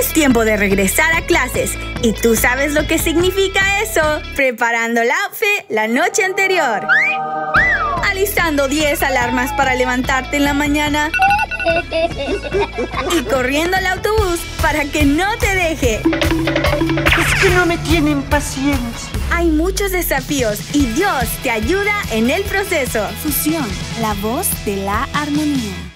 Es tiempo de regresar a clases. ¿Y tú sabes lo que significa eso? Preparando el outfit la noche anterior. Alistando 10 alarmas para levantarte en la mañana. Y corriendo al autobús para que no te deje. Es que no me tienen paciencia. Hay muchos desafíos y Dios te ayuda en el proceso. Fusión, la voz de la armonía.